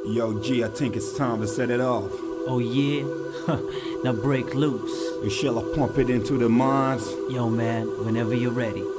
Yo, G, I think it's time to set it off. Oh yeah? Now break loose. Shall I pump it into the minds? Yo man, whenever you're ready.